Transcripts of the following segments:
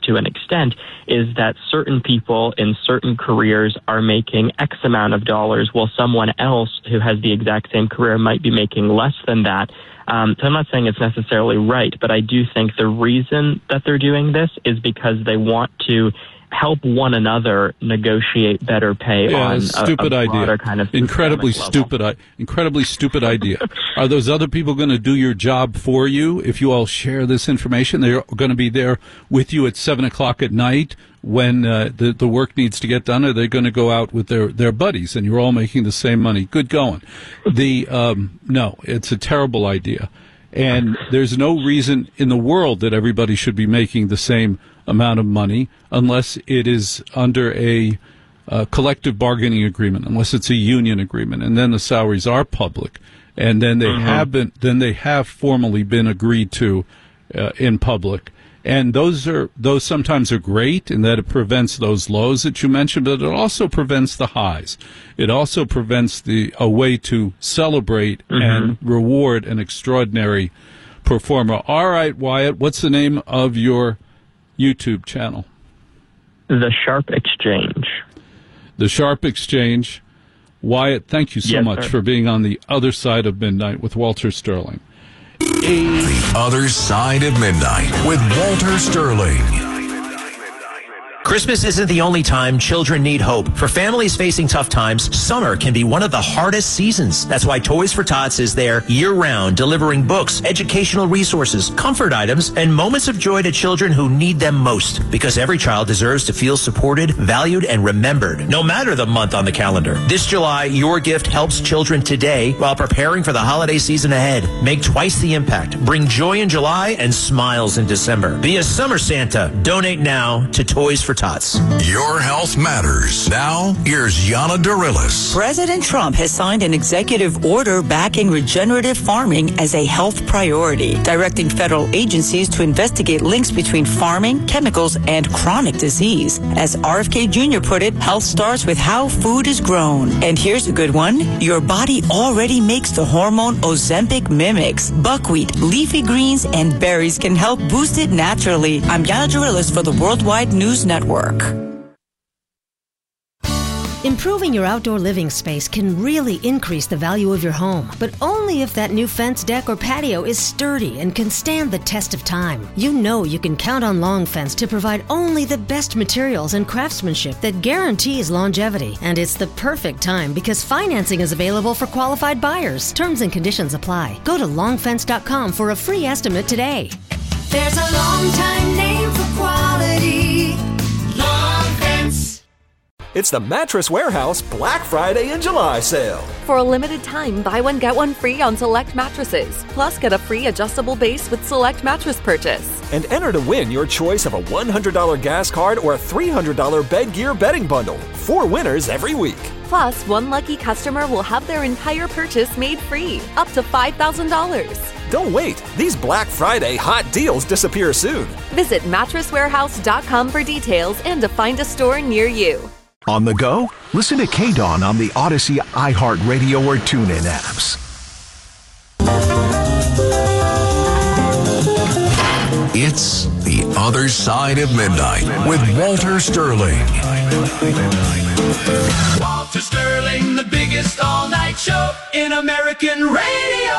to an extent, is that certain people in certain careers are making X amount of dollars, while someone else who has the exact same career might be making less than that. So I'm not saying it's necessarily right, but I do think the reason that they're doing this is because they want to help one another negotiate better pay on stupid a idea. Kind of incredibly stupid idea. Are those other people going to do your job for you if you all share this information? They're going to be there with you at 7 o'clock at night when the work needs to get done. Or they're going to go out with their buddies, and you're all making the same money. Good going. No, it's a terrible idea, and there's no reason in the world that everybody should be making the same amount of money unless it is under a collective bargaining agreement, unless it's a union agreement, and then the salaries are public, and then they have formally been agreed to in public. And those sometimes are great in that it prevents those lows that you mentioned, but it also prevents the highs. It also prevents a way to celebrate and reward an extraordinary performer. All right, Wyatt, what's the name of your YouTube channel? The Sharp Exchange. The Sharp Exchange. Wyatt, thank you so much for being on the other side of midnight with Walter Sterling. The Other Side of Midnight with Walter Sterling. Christmas isn't the only time children need hope. For families facing tough times, summer can be one of the hardest seasons. That's why Toys for Tots is there year-round, delivering books, educational resources, comfort items, and moments of joy to children who need them most. Because every child deserves to feel supported, valued, and remembered, no matter the month on the calendar. This July, your gift helps children today while preparing for the holiday season ahead. Make twice the impact. Bring joy in July and smiles in December. Be a summer Santa. Donate now to Toys for Tots. Your health matters. Now, here's Yana Dorillis. President Trump has signed an executive order backing regenerative farming as a health priority, directing federal agencies to investigate links between farming, chemicals, and chronic disease. As RFK Jr. put it, health starts with how food is grown. And here's a good one. Your body already makes the hormone Ozempic mimics. Buckwheat, leafy greens, and berries can help boost it naturally. I'm Yana Dorillis for the Worldwide News Network. Improving your outdoor living space can really increase the value of your home, but only if that new fence, deck, or patio is sturdy and can stand the test of time. You know you can count on Long Fence to provide only the best materials and craftsmanship that guarantees longevity. And it's the perfect time because financing is available for qualified buyers. Terms and conditions apply. Go to longfence.com for a free estimate today. There's a long time name for quality. Long Fence. It's the Mattress Warehouse Black Friday and July sale. For a limited time, buy one, get one free on select mattresses. Plus, get a free adjustable base with select mattress purchase. And enter to win your choice of a $100 gas card or a $300 bed gear bedding bundle. 4 winners every week. Plus, one lucky customer will have their entire purchase made free, up to $5,000. Don't wait. These Black Friday hot deals disappear soon. Visit mattresswarehouse.com for details and to find a store near you. On the go? Listen to KDAWN on the Odyssey, iHeartRadio, or TuneIn apps. It's The Other Side of Midnight with Walter Sterling. Walter Sterling, the biggest all-night show in American radio.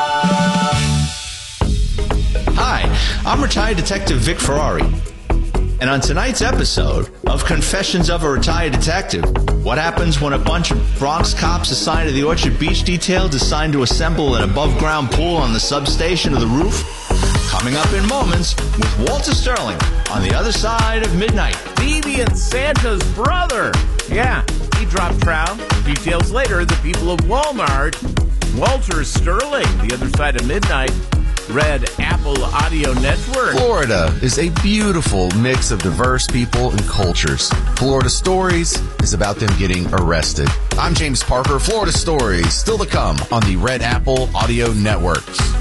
Hi, I'm retired Detective Vic Ferrari. And on tonight's episode of Confessions of a Retired Detective, what happens when a bunch of Bronx cops assigned to the Orchard Beach detail decide to assemble an above-ground pool on the substation of the roof? Coming up in moments with Walter Sterling on The Other Side of Midnight. Deviant Santa's brother. Yeah, he dropped trout. Details later, the people of Walmart. Walter Sterling, The Other Side of Midnight. Red Apple Audio Network. Florida is a beautiful mix of diverse people and cultures. Florida Stories is about them getting arrested. I'm James Parker. Florida Stories, still to come on the Red Apple Audio Network.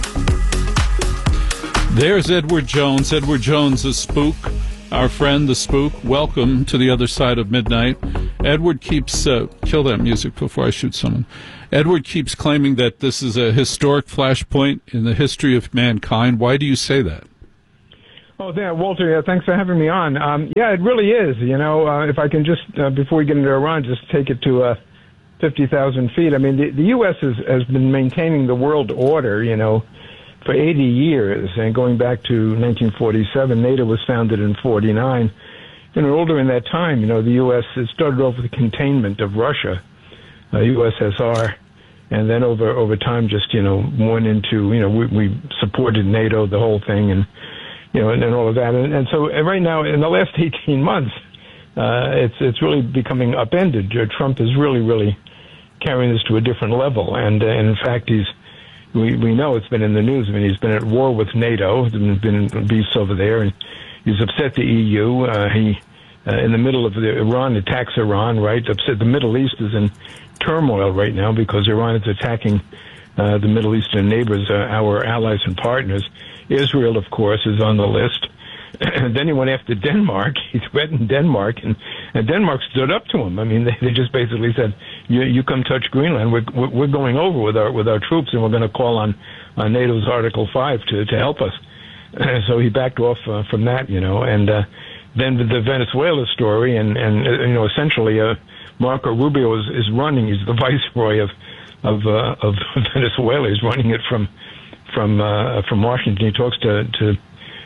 There's Edward Jones. Edward Jones, the spook, our friend, the spook. Welcome to The Other Side of Midnight. Edward keeps... kill that music before I shoot someone. Edward keeps claiming that this is a historic flashpoint in the history of mankind. Why do you say that? Oh, yeah, Walter, yeah, thanks for having me on. Yeah, it really is. You know, if I can just, before we get into Iran, just take it to 50,000 feet. I mean, the U.S. has been maintaining the world order, you know, for 80 years. And going back to 1947, NATO was founded in 49. And during that time, you know, the U.S. has started off with the containment of Russia, USSR. And then over time, just, you know, went into, you know, we supported NATO, the whole thing, and, you know, and all of that. And so right now, in the last 18 months, it's really becoming upended. Trump is really carrying this to a different level. And in fact, we know it's been in the news. I mean, he's been at war with NATO. There's been beefs over there, and he's upset the EU. He, in the middle of the Iran attacks Iran, right? Upset. The Middle East is in turmoil right now because Iran is attacking the Middle Eastern neighbors, our allies and partners. Israel, of course, is on the list. And then he went after Denmark. He threatened Denmark, and Denmark stood up to him. I mean, they just basically said, "You come touch Greenland, we're going over with our troops, and we're going to call on NATO's Article 5 to help us." So he backed off from that, you know. And then the Venezuela story, and you know, essentially, Marco Rubio is running. He's the viceroy of Venezuela. He's running it from Washington. He talks to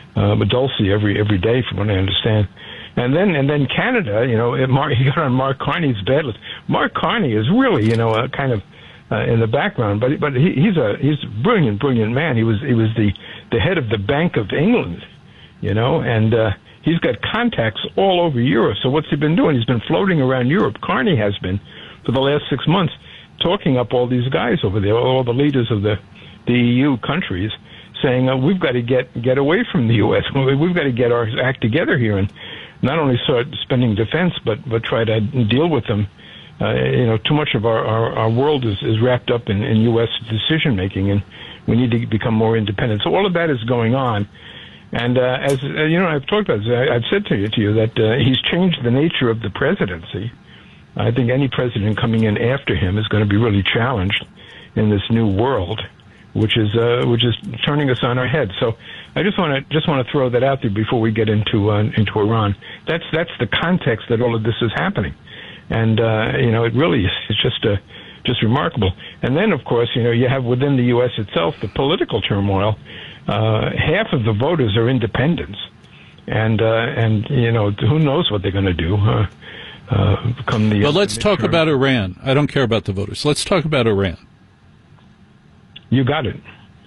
Dulce every day, from what I understand. And then Canada, you know, he got on Mark Carney's bed list. Mark Carney is really, you know, kind of in the background, but he's a brilliant man. He was the head of the Bank of England, you know, and he's got contacts all over Europe. So what's he been doing? He's been floating around Europe. Carney has been for the last 6 months, talking up all these guys over there, all the leaders of the EU countries, saying we've got to get away from the U.S. We've got to get our act together here and not only start spending defense, but try to deal with them. You know, too much of our world is wrapped up in U.S. decision making, and we need to become more independent. So all of that is going on. And as you know, I've talked about this. I've said to you that he's changed the nature of the presidency. I think any president coming in after him is going to be really challenged in this new world, which is turning us on our head. So I just want to throw that out there before we get into Iran. That's the context that all of this is happening, and you know, it really is just remarkable. And then, of course, you know, you have within the U.S. itself the political turmoil. Half of the voters are independents, and you know, who knows what they're going to do. Come the. But let's talk about Iran. I don't care about the voters. Let's talk about Iran. You got it.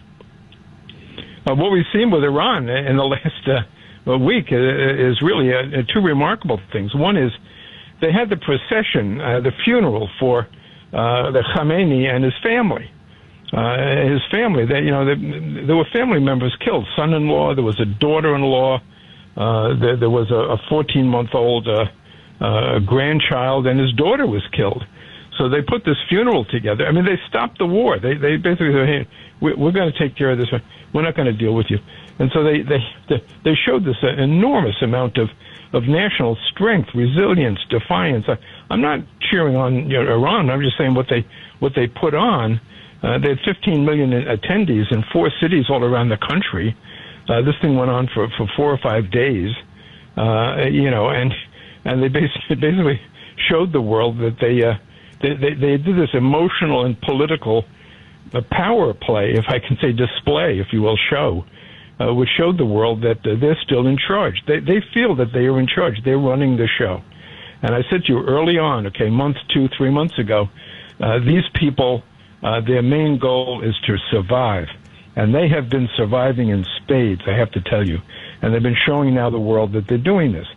What we've seen with Iran in the last week is really two remarkable things. One is they had the procession, the funeral for the Khamenei and his family. His family, there were family members killed. Son-in-law, there was a daughter-in-law, there was a 14-month-old grandchild, and his daughter was killed. So they put this funeral together. I mean, they stopped the war. They basically said, "Hey, we're going to take care of this. We're not going to deal with you." And so they showed this enormous amount of national strength, resilience, defiance. I'm not cheering on Iran. I'm just saying what they put on. They had 15 million attendees in 4 cities all around the country. This thing went on for 4 or 5 days. You know, and they basically showed the world that they did this emotional and political power play, if I can say display, if you will, show, which showed the world that they're still in charge. They feel that they are in charge. They're running the show. And I said to you early on, 2, 3 months ago, these people, their main goal is to survive. And they have been surviving in spades, I have to tell you. And they've been showing now the world that they're doing this.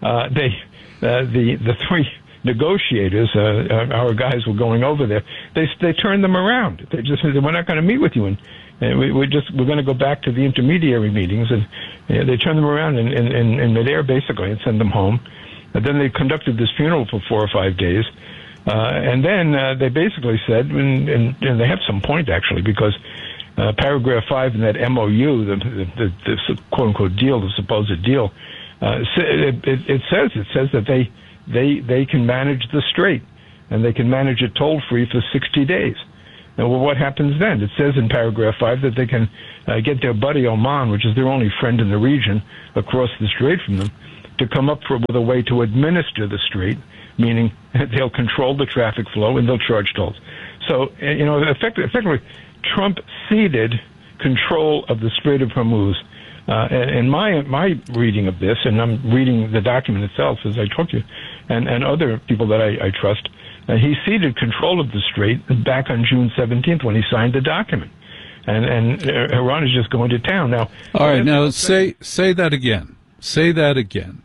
The 3 negotiators, our guys were going over there. They turned them around. They just said, "We're not going to meet with you, and we're going to go back to the intermediary meetings." And they turned them around in midair, basically, and send them home. And then they conducted this funeral for 4 or 5 days, and then they basically said, and they have some point actually, because paragraph 5 in that MOU, the quote unquote deal, the supposed deal, it says that they can manage the strait, and they can manage it toll-free for 60 days. Now, well, what happens then? It says in paragraph 5 that they can get their buddy Oman, which is their only friend in the region, across the strait from them, to come up with a way to administer the strait, meaning they'll control the traffic flow and they'll charge tolls. So, effectively, Trump ceded control of the Strait of Hormuz. And my reading of this, and I'm reading the document itself as I talk to you, and other people that I trust, he ceded control of the strait back on June 17th when he signed the document. And Iran is just going to town now. All right, now say that again. Say that again.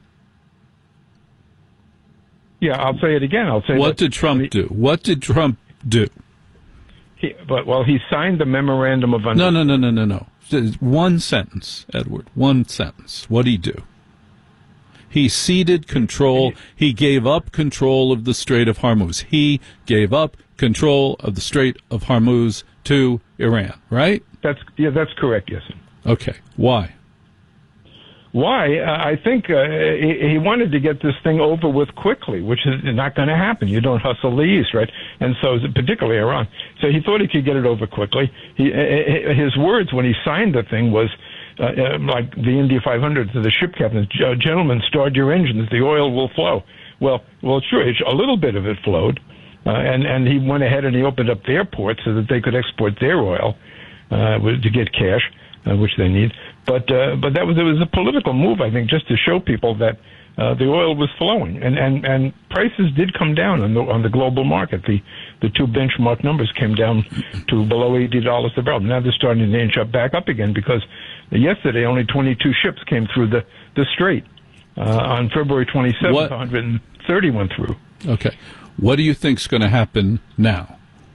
Yeah, I'll say it again. I'll say. What did Trump do? What did Trump do? He signed the memorandum of understanding. No. One sentence, Edward. One sentence. What did he do? He ceded control. He gave up control of the Strait of Hormuz. He gave up control of the Strait of Hormuz to Iran, right? That's correct, yes. Okay. Why? Why? I think he wanted to get this thing over with quickly, which is not going to happen. You don't hustle the East, right? And so, particularly Iran. So he thought he could get it over quickly. His words when he signed the thing was, like the India 500 to the ship captains, gentlemen, start your engines, the oil will flow. Well, sure, a little bit of it flowed, and he went ahead and he opened up their ports so that they could export their oil to get cash, which they need. But it was a political move, I think, just to show people that the oil was flowing, and prices did come down on the global market. The two benchmark numbers came down to below $80 a barrel. Now they're starting to inch back up again because yesterday only 22 ships came through the strait. On February 27th, 130 went through. Okay, what do you think's going to happen now?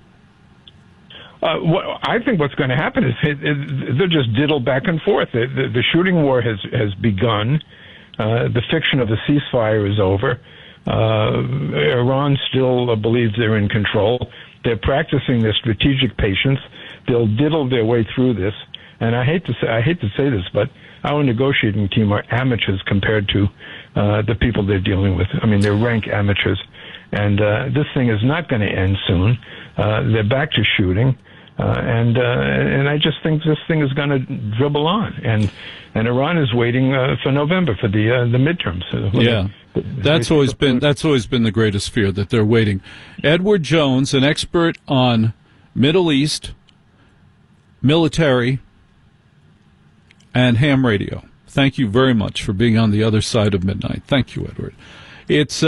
I think what's going to happen is they'll just diddle back and forth. The shooting war has begun. The fiction of a ceasefire is over. Iran still believes they're in control. They're practicing their strategic patience. They'll diddle their way through this. And I hate to say this, but our negotiating team are amateurs compared to the people they're dealing with. I mean, they're rank amateurs. And this thing is not going to end soon. They're back to shooting. And I just think this thing is going to dribble on, and Iran is waiting for November for the midterms. Yeah, that's always been the greatest fear, that they're waiting. Edward Jones, an expert on Middle East, military, and ham radio. Thank you very much for being on the other side of midnight. Thank you, Edward. It's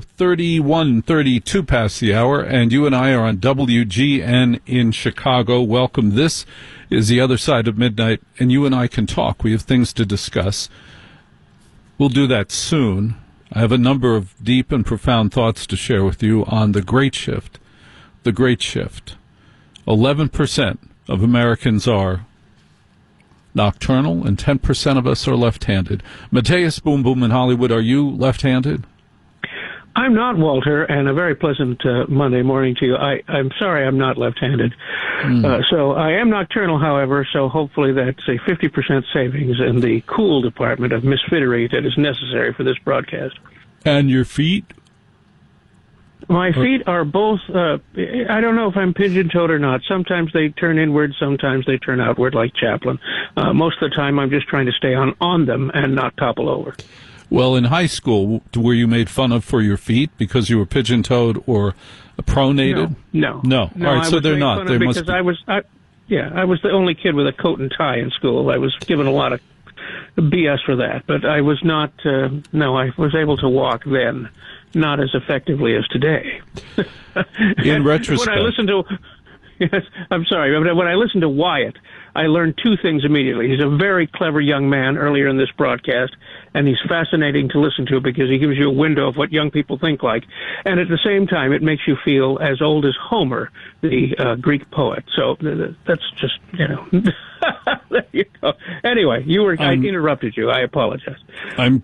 32 past the hour, and you and I are on WGN in Chicago. Welcome. This is the other side of midnight, and you and I can talk. We have things to discuss. We'll do that soon. I have a number of deep and profound thoughts to share with you on the Great Shift. The Great Shift. 11% of Americans are nocturnal, and 10% of us are left-handed. Mateus Boom Boom in Hollywood, are you left-handed? I'm not, Walter, and a very pleasant Monday morning to you. I'm sorry I'm not left-handed. So I am nocturnal, however, so hopefully that's a 50% savings in the cool department of misfittery that is necessary for this broadcast. And your feet? My feet are both, I don't know if I'm pigeon-toed or not. Sometimes they turn inward, sometimes they turn outward like Chaplin. Most of the time I'm just trying to stay on them and not topple over. Well, in high school, were you made fun of for your feet because you were pigeon-toed or pronated? No. All right, so they're not. They must because I was the only kid with a coat and tie in school. I was given a lot of BS for that, but I was not. I was able to walk then, not as effectively as today. In retrospect, when I listened to. Yes, I'm sorry, but when I listened to Wyatt, I learned two things immediately. He's a very clever young man earlier in this broadcast, and he's fascinating to listen to because he gives you a window of what young people think like. And at the same time, it makes you feel as old as Homer, the Greek poet. So that's just, there you go. Anyway, I interrupted you. I apologize. I'm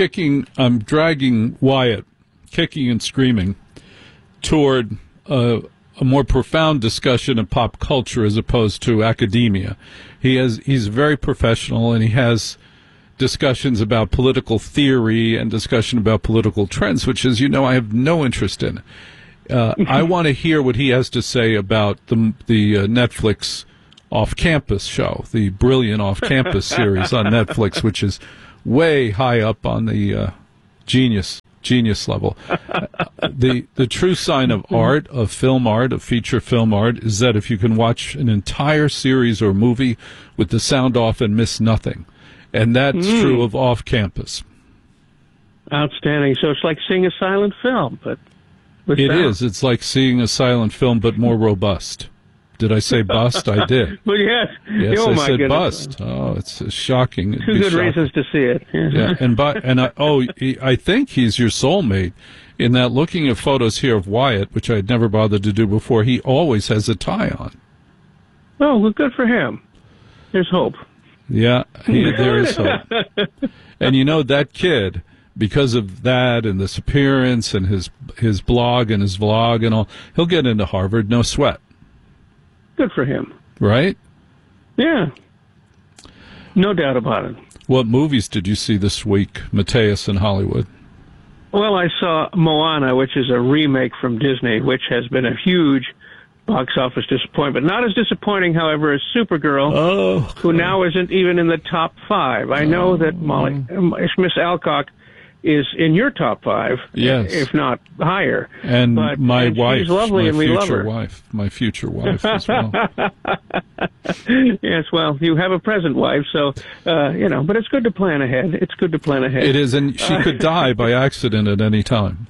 dragging Wyatt, kicking and screaming, toward a more profound discussion of pop culture as opposed to academia. He's very professional, and he has discussions about political theory and discussion about political trends, which, as you know, I have no interest in. I want to hear what he has to say about the Netflix Off-Campus show, the brilliant Off-Campus series on Netflix, which is way high up on the genius level. The true sign of art, of film art, of feature film art, is that if you can watch an entire series or movie with the sound off and miss nothing. And that's true of Off-Campus. Outstanding. So it's like seeing a silent film, but with it sound. is. It's like seeing a silent film, but more robust. Did I say bust? I did. Well, yes. Yes, Oh, I my said goodness. bust. Oh, it's shocking. It'd Two be good shocking. reasons to see it. Yeah, I think he's your soulmate in that. Looking at photos here of Wyatt, which I'd never bothered to do before, he always has a tie on. Oh, well, good for him. There's hope. Yeah, there is hope. And you know, that kid, because of that and this appearance and his blog and his vlog and all, he'll get into Harvard, no sweat. Good for him. Right? Yeah. No doubt about it. What movies did you see this week, Mateus in Hollywood? Well, I saw Moana, which is a remake from Disney, which has been a huge box office disappointment. Not as disappointing, however, as Supergirl, who now isn't even in the top 5. I know that Miss Alcock is in your top 5, yes, if not higher. And my wife, she's lovely, and we love her. My future wife as well. Yes, well, you have a present wife, so, but it's good to plan ahead. It's good to plan ahead. It is, and she could die by accident at any time.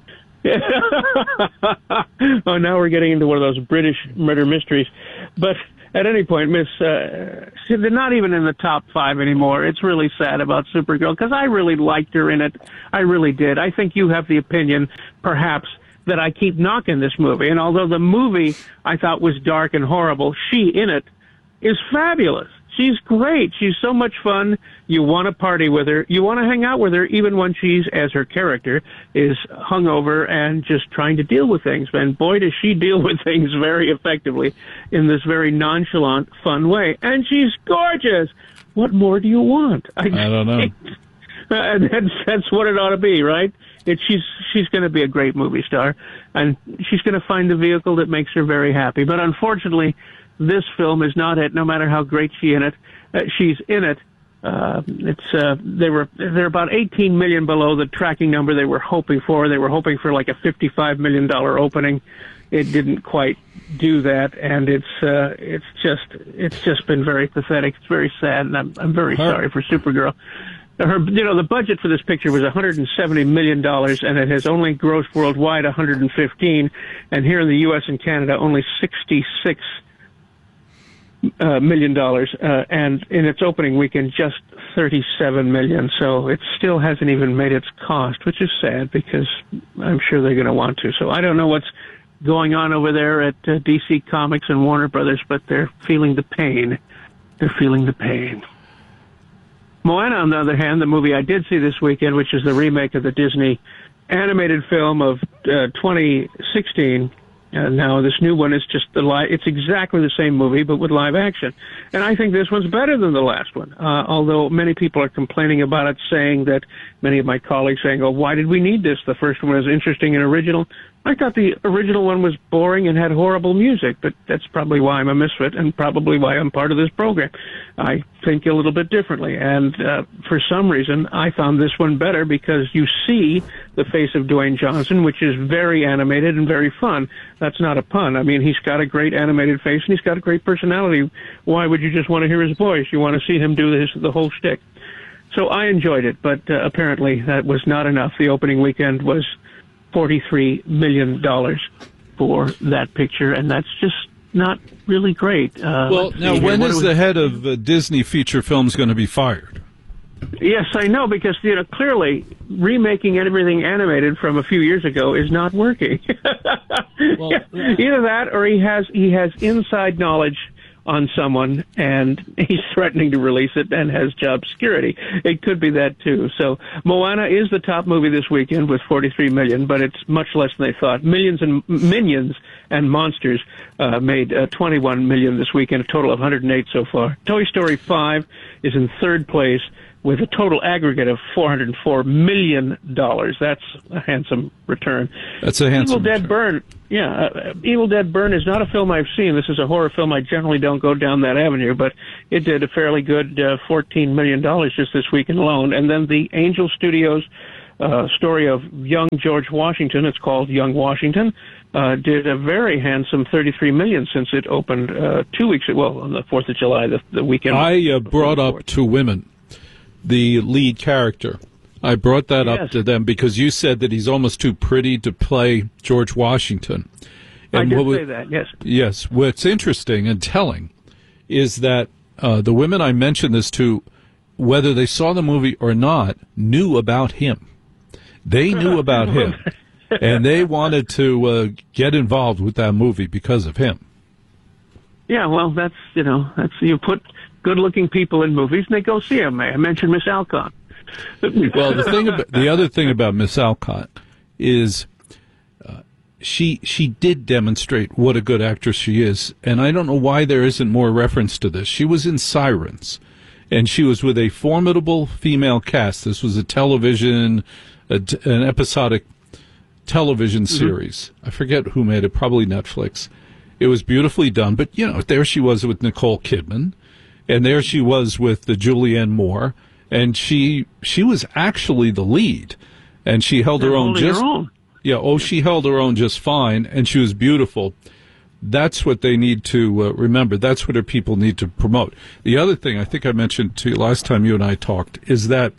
Oh, now we're getting into one of those British murder mysteries. But at any point, they're not even in the top 5 anymore. It's really sad about Supergirl, because I really liked her in it. I really did. I think you have the opinion, perhaps, that I keep knocking this movie. And although the movie I thought was dark and horrible, she in it is fabulous. She's great. She's so much fun. You want to party with her. You want to hang out with her, even when she's, as her character, is hungover and just trying to deal with things. And boy, does she deal with things very effectively in this very nonchalant, fun way. And she's gorgeous. What more do you want? I don't know. That's what it ought to be, right? She's going to be a great movie star, and she's going to find the vehicle that makes her very happy. But unfortunately, this film is not it. No matter how great she's in it. They're about 18 million below the tracking number they were hoping for. They were hoping for like a $55 million opening. It didn't quite do that, and it's just been very pathetic. It's very sad, and I'm very sorry for Supergirl. The budget for this picture was $170 million, and it has only grossed worldwide $115, and here in the U.S. and Canada only $66 million, and in its opening weekend just $37 million. So it still hasn't even made its cost, which is sad, because I'm sure they're going to want to. So I don't know what's going on over there at DC Comics and Warner Brothers, but they're feeling the pain. They're feeling the pain. Moana, on the other hand, the movie I did see this weekend, which is the remake of the Disney animated film of 2016. Now, this new one is just it's exactly the same movie, but with live action. And I think this one's better than the last one, although many people are complaining about it, saying that, many of my colleagues saying, oh, why did we need this? The first one was interesting and original. I thought the original one was boring and had horrible music, but that's probably why I'm a misfit and probably why I'm part of this program. I think a little bit differently, and for some reason, I found this one better because you see the face of Dwayne Johnson, which is very animated and very fun. That's not a pun. I mean, he's got a great animated face, and he's got a great personality. Why would you just want to hear his voice? You want to see him do the whole shtick. So I enjoyed it, but apparently that was not enough. The opening weekend was $43 million for that picture, and that's just not really great. Well, now, when is the head of Disney feature films going to be fired? Yes, I know, because clearly remaking everything animated from a few years ago is not working. Either that, or he has inside knowledge on someone, and he's threatening to release it and has job security. It could be that, too. So Moana is the top movie this weekend with $43 million, but it's much less than they thought. Minions and Monsters made $21 million this weekend, a total of $108 so far. Toy Story 5 is in third place with a total aggregate of $404 million. That's a handsome return. That's a handsome Evil Dead Burn. Evil Dead Burn is not a film I've seen. This is a horror film. I generally don't go down that avenue, but it did a fairly good $14 million just this weekend alone. And then the Angel Studios story of young George Washington, it's called Young Washington, did a very handsome $33 million since it opened 2 weeks ago, on the 4th of July, the weekend. I brought up two women, the lead character. I brought that up to them because you said that he's almost too pretty to play George Washington. And I did say that, yes. Yes. What's interesting and telling is that the women I mentioned this to, whether they saw the movie or not, knew about him. They knew about him, and they wanted to get involved with that movie because of him. Yeah, well, that's you put good-looking people in movies, and they go see them. I mentioned Miss Alcott. Well, the other thing about Miss Alcott is she did demonstrate what a good actress she is, and I don't know why there isn't more reference to this. She was in Sirens, and she was with a formidable female cast. This was an episodic television series. I forget who made it, probably Netflix. It was beautifully done, but, there she was with Nicole Kidman, and there she was with the Julianne Moore, and she was actually the lead, and she held her own she held her own just fine, and she was beautiful. That's what they need to remember. That's what our people need to promote. The other thing I think I mentioned to you last time you and I talked is that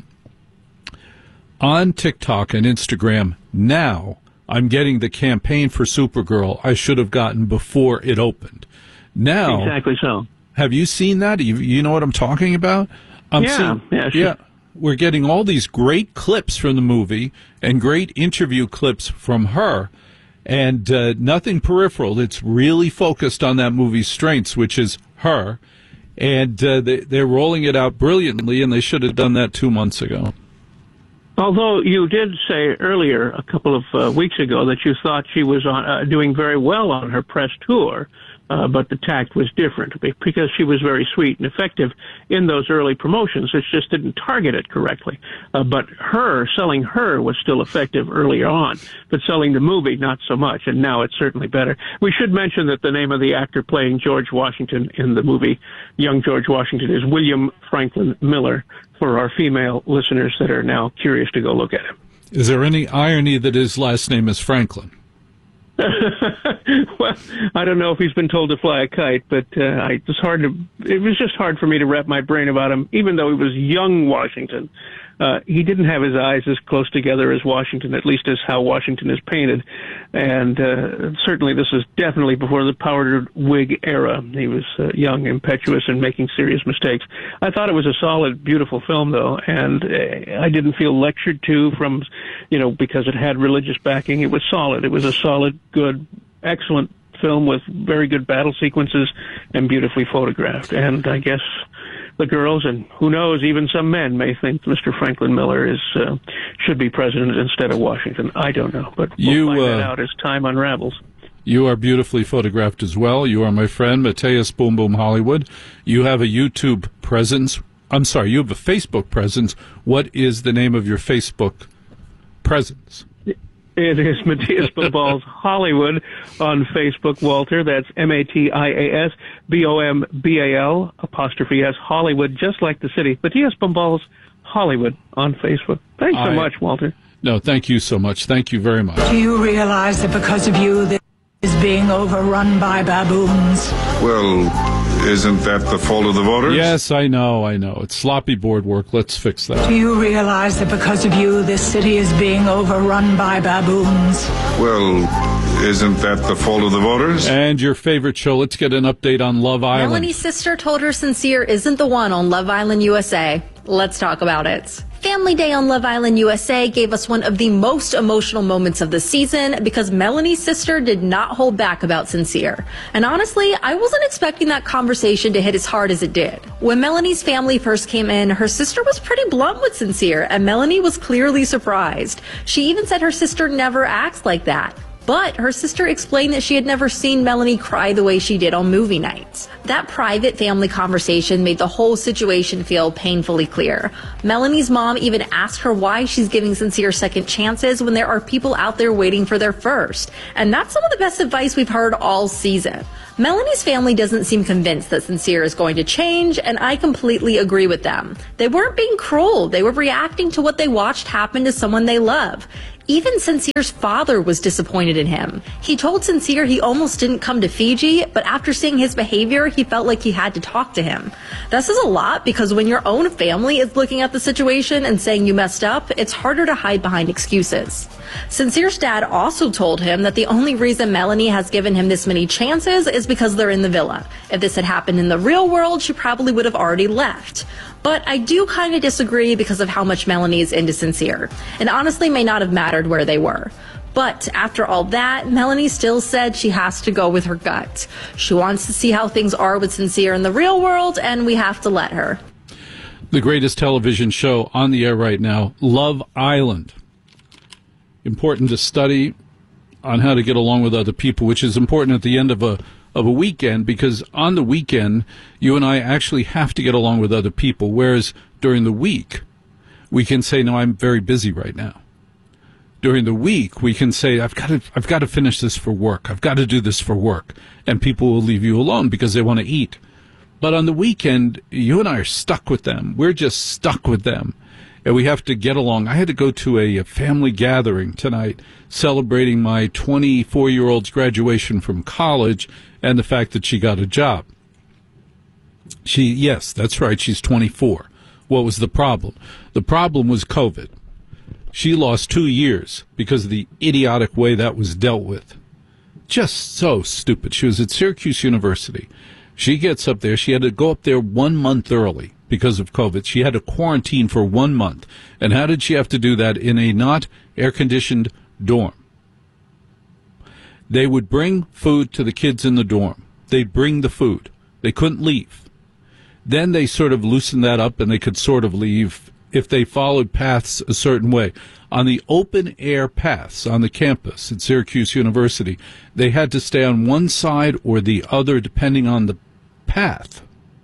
on TikTok and Instagram now, I'm getting the campaign for Supergirl I should have gotten before it opened. Now, exactly so. Have you seen that? You know what I'm talking about? We're getting all these great clips from the movie and great interview clips from her, and nothing peripheral. It's really focused on that movie's strengths, which is her, and they're rolling it out brilliantly, and they should have done that 2 months ago. Although you did say earlier, a couple of weeks ago, that you thought she was doing very well on her press tour, but the tact was different because she was very sweet and effective in those early promotions. It just didn't target it correctly. But selling her was still effective earlier on, but selling the movie, not so much, and now it's certainly better. We should mention that the name of the actor playing George Washington in the movie Young George Washington is William Franklin Miller, for our female listeners that are now curious to go look at him. Is there any irony that his last name is Franklin? Well, I don't know if he's been told to fly a kite, but it was just hard for me to wrap my brain about him, even though he was young Washington. He didn't have his eyes as close together as Washington, at least as how Washington is painted. And certainly this is definitely before the powdered wig era. He was young, impetuous, and making serious mistakes. I thought it was a solid, beautiful film, though, and I didn't feel lectured to because it had religious backing. It was solid. It was a solid, good, excellent film with very good battle sequences and beautifully photographed. And I guess the girls, and who knows, even some men may think Mr. Franklin Miller should be president instead of Washington. I don't know, but we'll find that out as time unravels. You are beautifully photographed as well. You are my friend, Mateus Boom Boom Hollywood. You have a YouTube presence. I'm sorry, you have a Facebook presence. What is the name of your Facebook presence? It is Matthias Bombals Hollywood on Facebook, Walter. That's MATIAS BOMBAL 'S Hollywood, just like the city. Matthias Bombals Hollywood on Facebook. Thanks so much, Walter. No, thank you so much. Thank you very much. Do you realize that because of you, this is being overrun by baboons? Well, isn't that the fault of the voters? Yes, I know. It's sloppy board work. Let's fix that. Do you realize that because of you, this city is being overrun by baboons? Well, isn't that the fault of the voters? And your favorite show, let's get an update on Love Island. Melanie's sister told her Sincere isn't the one on Love Island USA. Let's talk about it. Family Day on Love Island USA gave us one of the most emotional moments of the season because Melanie's sister did not hold back about Sincere. And honestly, I wasn't expecting that conversation to hit as hard as it did. When Melanie's family first came in, her sister was pretty blunt with Sincere, and Melanie was clearly surprised. She even said her sister never acts like that. But her sister explained that she had never seen Melanie cry the way she did on movie nights. That private family conversation made the whole situation feel painfully clear. Melanie's mom even asked her why she's giving Sincere second chances when there are people out there waiting for their first. And that's some of the best advice we've heard all season. Melanie's family doesn't seem convinced that Sincere is going to change, and I completely agree with them. They weren't being cruel. They were reacting to what they watched happen to someone they love. Even Sincere's father was disappointed in him. He told Sincere he almost didn't come to Fiji, but after seeing his behavior, he felt like he had to talk to him. That says a lot because when your own family is looking at the situation and saying you messed up, it's harder to hide behind excuses. Sincere's dad also told him that the only reason Melanie has given him this many chances is because they're in the villa. If this had happened in the real world, she probably would have already left. But I do kind of disagree because of how much Melanie is into Sincere. It honestly may not have mattered where they were. But after all that, Melanie still said she has to go with her gut. She wants to see how things are with Sincere in the real world, and we have to let her. The greatest television show on the air right now, Love Island. Important to study on how to get along with other people, which is important at the end of a weekend, because on the weekend, you and I actually have to get along with other people, whereas during the week, we can say, no, I'm very busy right now. During the week, we can say, I've got to finish this for work. I've got to do this for work. And people will leave you alone because they want to eat. But on the weekend, you and I are stuck with them. We're just stuck with them. And we have to get along. I had to go to a family gathering tonight celebrating my 24-year-old's graduation from college and the fact that she got a job. Yes, that's right, she's 24. What was the problem? The problem was COVID. She lost 2 years because of the idiotic way that was dealt with. Just so stupid. She was at Syracuse University. She gets up there. She had to go up there 1 month early because of COVID. She had to quarantine for 1 month. And how did she have to do that in a not air-conditioned dorm? They would bring food to the kids in the dorm. They'd bring the food. They couldn't leave. Then they sort of loosened that up and they could sort of leave if they followed paths a certain way. On the open-air paths on the campus at Syracuse University, they had to stay on one side or the other depending on the path.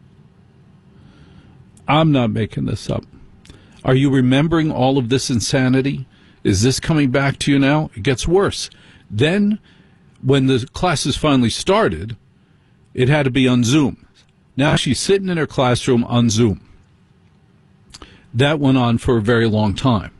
I'm not making this up. Are you remembering all of this insanity? Is this coming back to you now? It gets worse. Then, when the classes finally started, it had to be on Zoom. Now she's sitting in her classroom on Zoom. That went on for a very long time.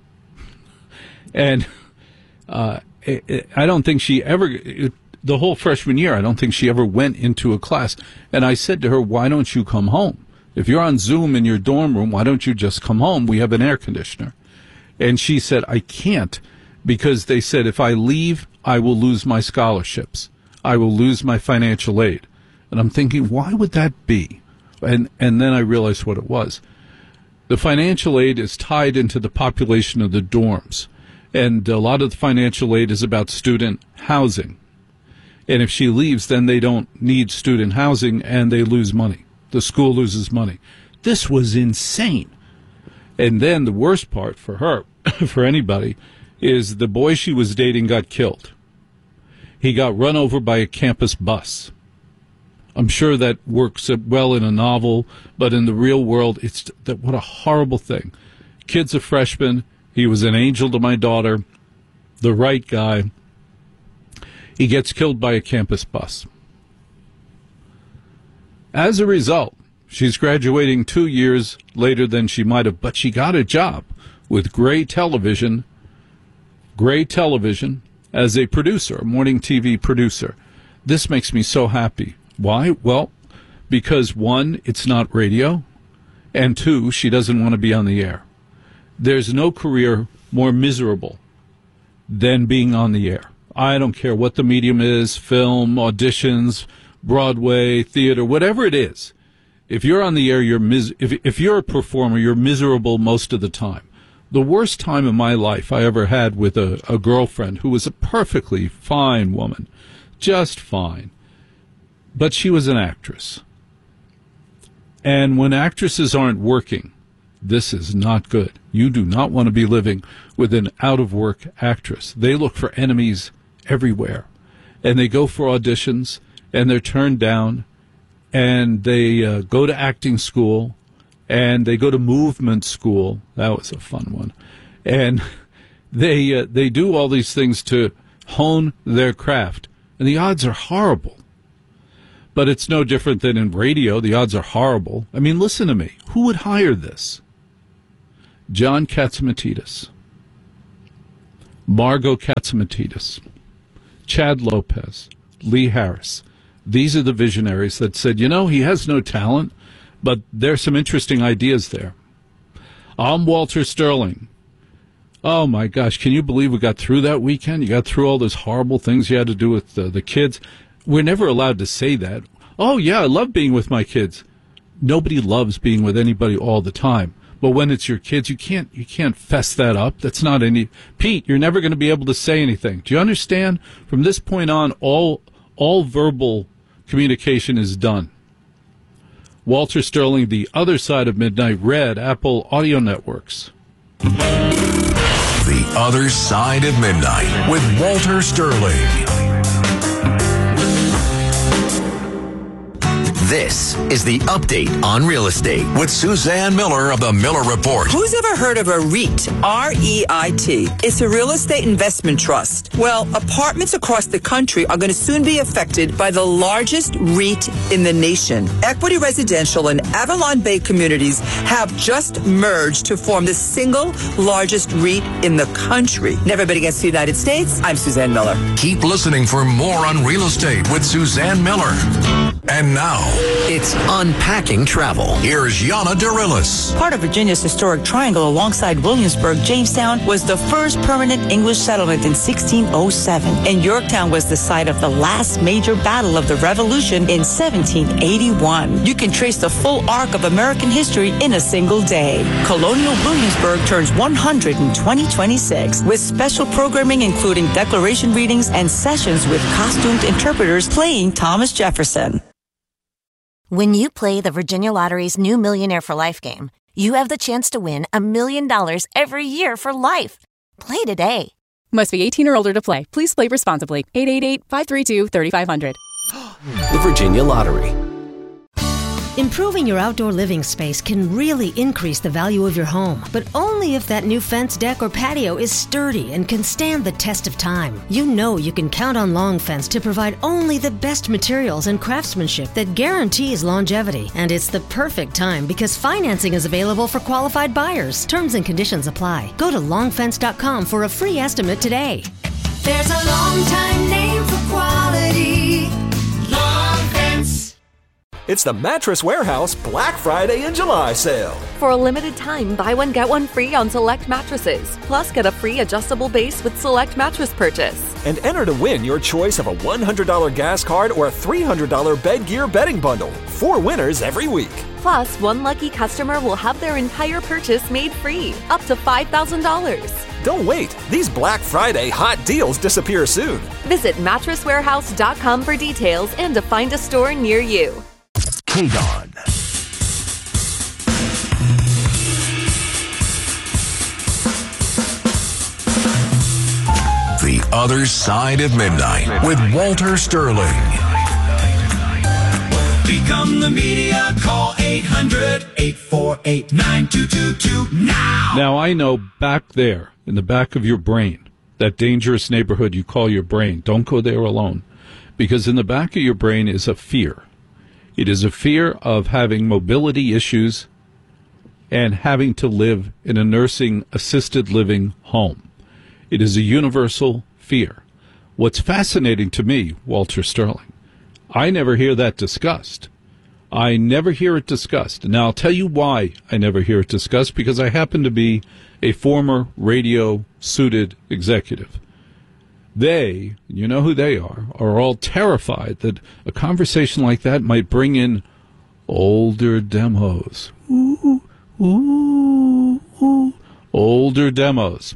And I don't think she ever, the whole freshman year, I don't think she ever went into a class. And I said to her, why don't you come home? If you're on Zoom in your dorm room, why don't you just come home? We have an air conditioner. And she said, I can't, because they said if I leave, I will lose my scholarships. I will lose my financial aid. And I'm thinking, why would that be? And then I realized what it was. The financial aid is tied into the population of the dorms. And a lot of the financial aid is about student housing. And if she leaves, then they don't need student housing and they lose money. The school loses money. This was insane. And then the worst part for her, for anybody, is the boy she was dating got killed. He got run over by a campus bus. I'm sure that works well in a novel, but in the real world, what a horrible thing. Kid's a freshman. He was an angel to my daughter, the right guy. He gets killed by a campus bus. As a result, she's graduating 2 years later than she might have, but she got a job with Gray Television as a producer, a morning TV producer. This makes me so happy. Why? Well, because one, it's not radio, and two, she doesn't want to be on the air. There's no career more miserable than being on the air. I don't care what the medium is, film, auditions, Broadway, theater, whatever it is. If you're on the air, if you're a performer, you're miserable most of the time. The worst time in my life I ever had with a girlfriend who was a perfectly fine woman, just fine. But she was an actress. And when actresses aren't working, this is not good. You do not want to be living with an out-of-work actress. They look for enemies everywhere. And they go for auditions, and they're turned down, and they go to acting school, and they go to movement school. That was a fun one. And they do all these things to hone their craft. And the odds are horrible. But it's no different than in radio. The odds are horrible. I mean, listen to me. Who would hire this? John Catsimatidis, Margot Catsimatidis, Chad Lopez, Lee Harris. These are the visionaries that said, you know, he has no talent, but there's some interesting ideas there. I'm Walter Sterling. Oh, my gosh, can you believe we got through that weekend? You got through all those horrible things you had to do with the kids. We're never allowed to say that. Oh, yeah, I love being with my kids. Nobody loves being with anybody all the time. But when it's your kids, you can't fess that up. That's not any... Pete, you're never going to be able to say anything. Do you understand? From this point on, all verbal communication is done. Walter Sterling, The Other Side of Midnight, Red Apple Audio Networks. The Other Side of Midnight with Walter Sterling. This is the update on real estate with Suzanne Miller of the Miller Report. Who's ever heard of a REIT? R-E-I-T. It's a real estate investment trust. Well, apartments across the country are going to soon be affected by the largest REIT in the nation. Equity Residential and Avalon Bay Communities have just merged to form the single largest REIT in the country. Never bet against the United States. I'm Suzanne Miller. Keep listening for more on real estate with Suzanne Miller. And now, it's Unpacking Travel. Here's Yana Dorillis. Part of Virginia's historic triangle alongside Williamsburg, Jamestown was the first permanent English settlement in 1607. And Yorktown was the site of the last major battle of the Revolution in 1781. You can trace the full arc of American history in a single day. Colonial Williamsburg turns 100 in 2026 with special programming including declaration readings and sessions with costumed interpreters playing Thomas Jefferson. When you play the Virginia Lottery's new Millionaire for Life game, you have the chance to win $1 million every year for life. Play today. Must be 18 or older to play. Please play responsibly. 888-532-3500. The Virginia Lottery. Improving your outdoor living space can really increase the value of your home, but only if that new fence, deck, or patio is sturdy and can stand the test of time. You know you can count on Long Fence to provide only the best materials and craftsmanship that guarantees longevity. And it's the perfect time because financing is available for qualified buyers. Terms and conditions apply. Go to longfence.com for a free estimate today. There's a long time name for quality. Long Fence. It's the Mattress Warehouse Black Friday and July sale. For a limited time, buy one, get one free on select mattresses. Plus, get a free adjustable base with select mattress purchase. And enter to win your choice of a $100 gas card or a $300 bed gear bedding bundle. 4 winners every week. Plus, one lucky customer will have their entire purchase made free, up to $5,000. Don't wait. These Black Friday hot deals disappear soon. Visit mattresswarehouse.com for details and to find a store near you. KDON. The Other Side of Midnight with Walter Sterling. Become the media. Call 800-848-9222 now. Now, I know back there, in the back of your brain, that dangerous neighborhood you call your brain, don't go there alone. Because in the back of your brain is a fear. It is a fear of having mobility issues and having to live in a nursing assisted living home. It is a universal fear. What's fascinating to me, Walter Sterling, I never hear that discussed. I never hear it discussed. Now, I'll tell you why I never hear it discussed, because I happen to be a former radio-suited executive. They, you know who they are all terrified that a conversation like that might bring in older demos. Ooh, ooh, ooh. Older demos.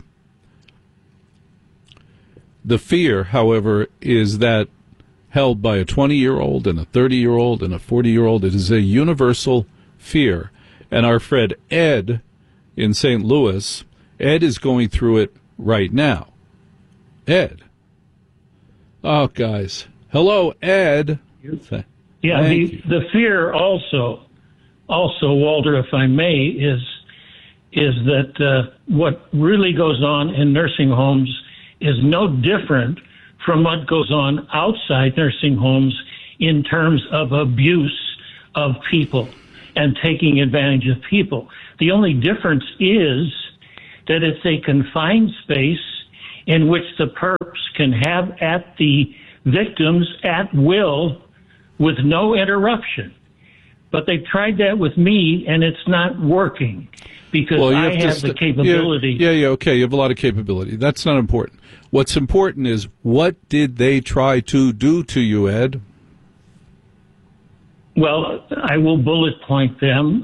The fear, however, is that held by a 20-year-old and a 30-year-old and a 40-year-old. It is a universal fear. And our friend Ed in St. Louis, Ed is going through it right now. Ed, Oh, guys. Hello, Ed. Yeah, Thank you. the fear also, Walter, if I may, is that what really goes on in nursing homes is no different from what goes on outside nursing homes in terms of abuse of people and taking advantage of people. The only difference is that it's a confined space in which the perps can have at the victims at will with no interruption. But they tried that with me, and it's not working because I have the capability. Yeah, okay. You have a lot of capability. That's not important. What's important is, what did they try to do to you, Ed? Well, I will bullet point them.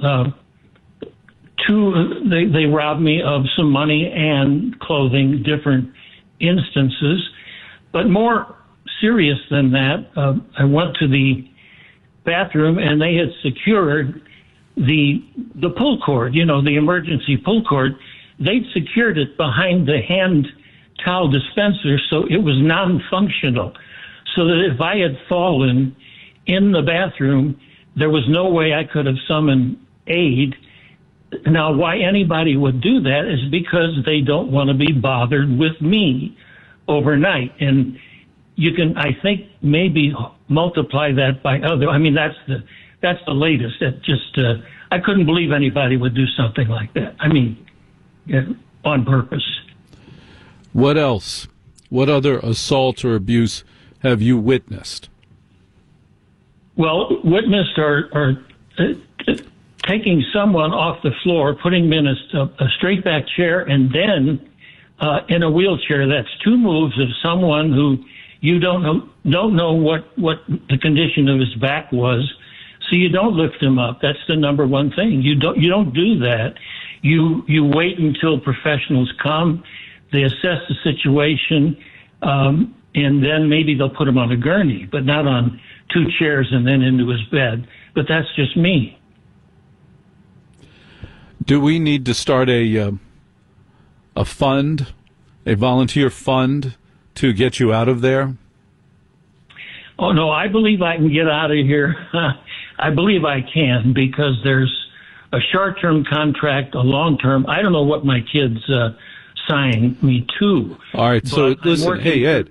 They robbed me of some money and clothing, different instances. But more serious than that, I went to the bathroom and they had secured the pull cord, the emergency pull cord. They'd secured it behind the hand towel dispenser, so it was non-functional. So that if I had fallen in the bathroom, there was no way I could have summoned aid. Now, why anybody would do that is because they don't want to be bothered with me overnight. And you can, I think, maybe multiply that by other. I mean, that's the latest. It just, I couldn't believe anybody would do something like that. I mean, on purpose. What else? What other assault or abuse have you witnessed? Well, witnessed are taking someone off the floor, putting them in a straight back chair, and then in a wheelchair. That's two moves of someone who you don't know what the condition of his back was, so you don't lift him up. That's the number one thing. You don't do that. You wait until professionals come, they assess the situation, and then maybe they'll put him on a gurney, but not on two chairs and then into his bed. But that's just me. Do we need to start a fund, a volunteer fund, to get you out of there? Oh, no, I believe I can get out of here. I believe I can, because there's a short-term contract, a long-term. I don't know what my kids signed me to. All right, so listen, hey, Ed.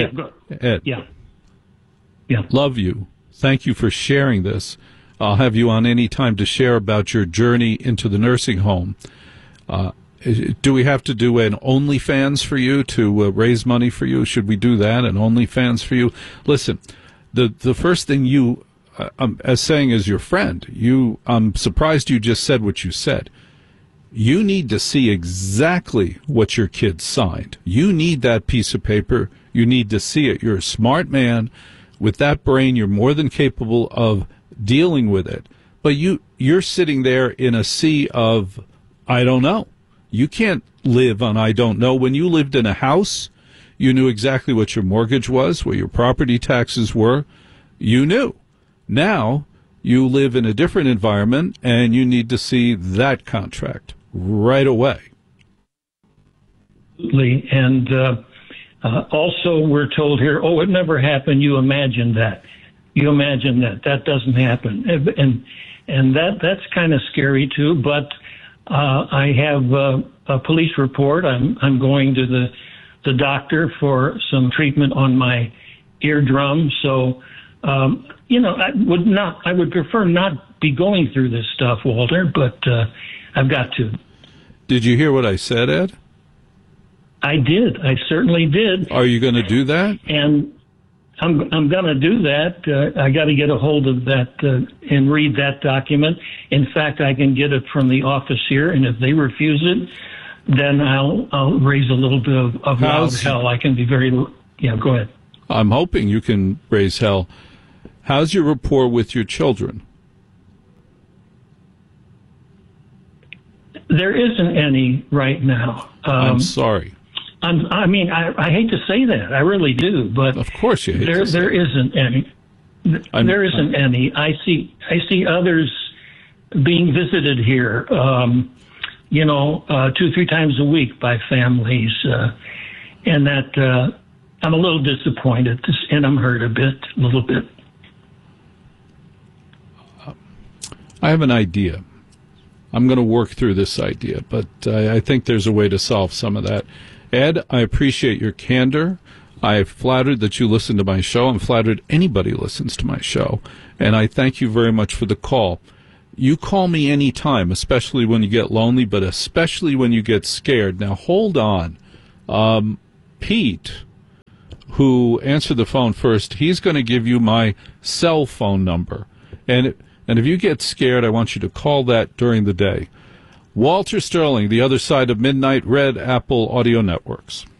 Yeah. Love you. Thank you for sharing this. I'll have you on any time to share about your journey into the nursing home. Do we have to do an OnlyFans for you to raise money for you? Should we do that, an OnlyFans for you? Listen, the first thing you, as saying as your friend, I'm surprised you just said what you said. You need to see exactly what your kids signed. You need that piece of paper. You need to see it. You're a smart man. With that brain, you're more than capable of dealing with it. But you're sitting there in a sea of, I don't know. You can't live on I don't know. When you lived in a house, you knew exactly what your mortgage was, what your property taxes were. You knew. Now, you live in a different environment, and you need to see that contract right away. Absolutely. And also, we're told here, oh, it never happened. You imagine that. You imagine that. That doesn't happen. And that's kind of scary, too. But I have a police report. I'm going to the doctor for some treatment on my eardrum. So, I would prefer not be going through this stuff, Walter, but I've got to. Did you hear what I said, Ed? I did. I certainly did. Are you going to do that? And I'm going to do that. I got to get a hold of that and read that document. In fact, I can get it from the office here, and if they refuse it, then I'll raise a little bit of loud hell. I can be very. Yeah, go ahead. I'm hoping you can raise hell. How's your rapport with your children? There isn't any right now. I'm sorry. I hate to say that. I really do, but of course you hate to say there isn't any. There isn't any. I see others being visited here. 2-3 times a week by families, and that I'm a little disappointed, and I'm hurt a little bit. I have an idea. I'm going to work through this idea, but I think there's a way to solve some of that. Ed, I appreciate your candor. I'm flattered that you listen to my show. I'm flattered anybody listens to my show. And I thank you very much for the call. You call me any time, especially when you get lonely, but especially when you get scared. Now, hold on. Pete, who answered the phone first, he's going to give you my cell phone number. And if you get scared, I want you to call that during the day. Walter Sterling, The Other Side of Midnight, Red Apple Audio Networks.